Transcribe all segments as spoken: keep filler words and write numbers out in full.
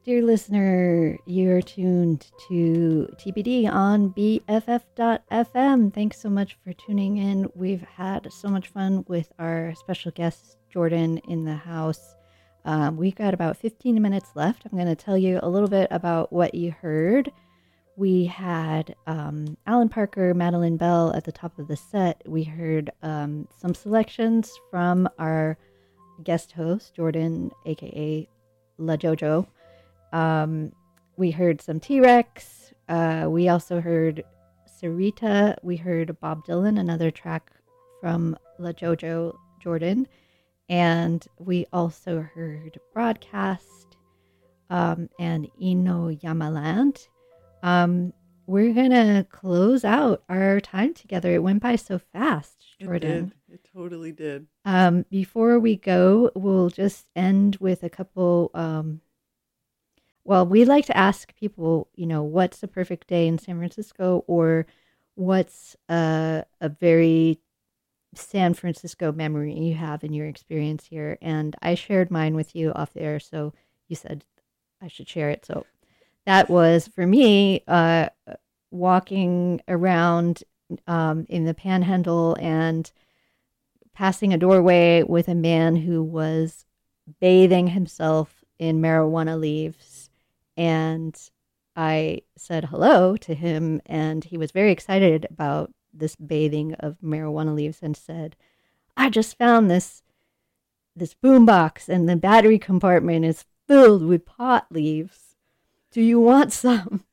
Dear listener, you're tuned to T B D on B F F dot F M. Thanks so much for tuning in. We've had so much fun with our special guest, Jordan, in the house. Um, we've got about fifteen minutes left. I'm going to tell you a little bit about what you heard. We had um, Alan Parker, Madeline Bell at the top of the set. We heard um, some selections from our guest host, Jordan, aka La Jojo. Um, we heard some T-Rex. Uh, we also heard Sarita. We heard Bob Dylan, another track from La Jojo Jordan. And we also heard Broadcast um, and Ino Yamaland. Um, we're going to close out our time together. It went by so fast, Jordan. It did. It totally did. Um, before we go, we'll just end with a couple... Um, Well, we like to ask people, you know, what's a perfect day in San Francisco, or what's a, a very San Francisco memory you have in your experience here. And I shared mine with you off the air, so you said I should share it. So that was, for me, uh, walking around um, in the Panhandle and passing a doorway with a man who was bathing himself in marijuana leaves. And I said hello to him, and he was very excited about this bathing of marijuana leaves and said, I just found this this boombox, and the battery compartment is filled with pot leaves. Do you want some?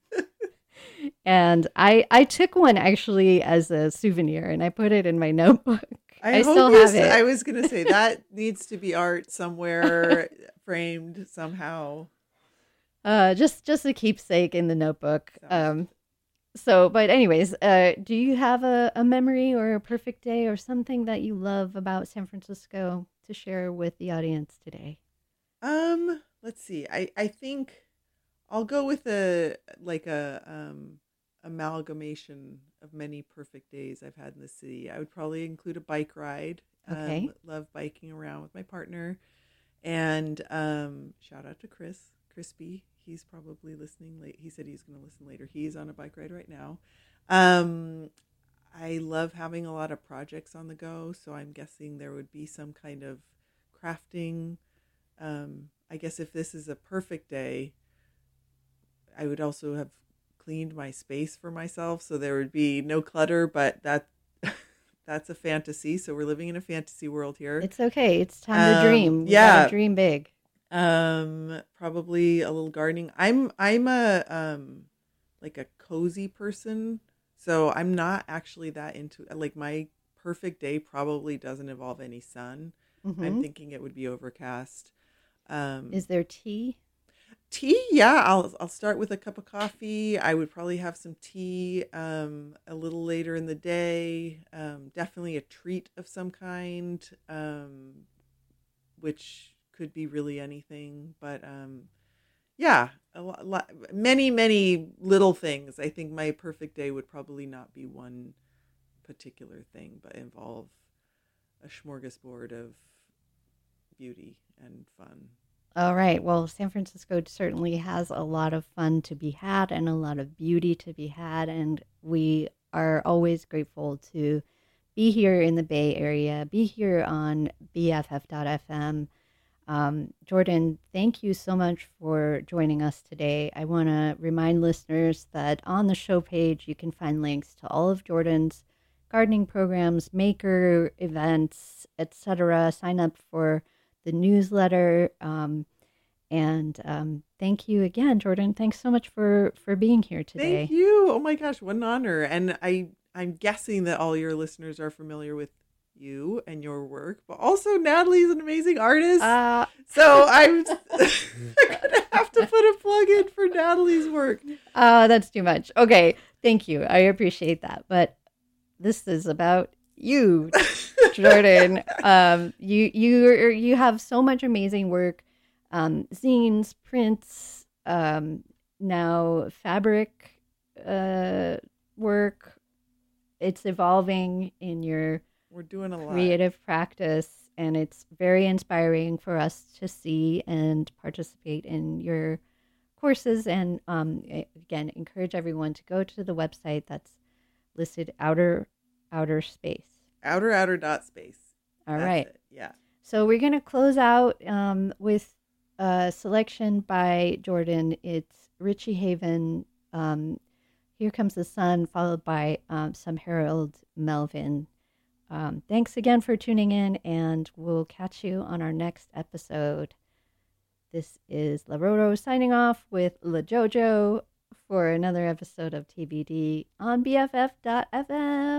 And I I took one actually as a souvenir, and I put it in my notebook. I, I hope still you have s- it. I was going to say that needs to be art somewhere, framed somehow. Uh, just just a keepsake in the notebook. Sounds- Um, so, but anyways, uh, do you have a, a memory or a perfect day or something that you love about San Francisco to share with the audience today? Um, let's see. I, I think I'll go with a like a um amalgamation of many perfect days I've had in the city. I would probably include a bike ride. Okay. Um, love biking around with my partner. And um, shout out to Chris, Crispy. He's probably listening late. He said he's going to listen later. He's on a bike ride right now. Um, I love having a lot of projects on the go. So I'm guessing there would be some kind of crafting. Um, I guess if this is a perfect day, I would also have cleaned my space for myself. So there would be no clutter, but that that's a fantasy. So we're living in a fantasy world here. It's okay. It's time Um, to dream. We yeah. gotta dream big. Um, probably a little gardening. I'm I'm a um like a cozy person, so I'm not actually that into like my perfect day probably doesn't involve any sun. Mhm. I'm thinking it would be overcast. Um, Is there tea? tea? Yeah, I'll I'll start with a cup of coffee. I would probably have some tea um a little later in the day. Um, definitely a treat of some kind. Um, which could be really anything, but um, yeah, a lot, lot, many, many little things. I think my perfect day would probably not be one particular thing, but involve a smorgasbord of beauty and fun. All right. Well, San Francisco certainly has a lot of fun to be had and a lot of beauty to be had. And we are always grateful to be here in the Bay Area, be here on B F F dot F M. Um, Jordan, thank you so much for joining us today. I want to remind listeners that on the show page, you can find links to all of Jordan's gardening programs, maker events, et cetera. Sign up for the newsletter. Um, and um, thank you again, Jordan. Thanks so much for, for being here today. Thank you. Oh my gosh, what an honor. And I, I'm guessing that all your listeners are familiar with you and your work, but also Natalie's an amazing artist. Uh, so I'm, I'm gonna have to put a plug in for Natalie's work. uh, that's too much. Okay, thank you. I appreciate that. But this is about you, Jordan. um, you you you have so much amazing work, um, zines, prints, um, now fabric uh, work. It's evolving in your We're doing a lot. creative practice, and it's very inspiring for us to see and participate in your courses. And um, again, encourage everyone to go to the website that's listed, outer outer space. Outer outer dot space. All That's right. it. Yeah. So we're going to close out um, with a selection by Jordan. It's Richie Haven, um, Here Comes the Sun, followed by um, some Harold Melvin. Um, thanks again for tuning in, and we'll catch you on our next episode. This is La Roro signing off with La Jojo for another episode of T B D on B F F dot F M.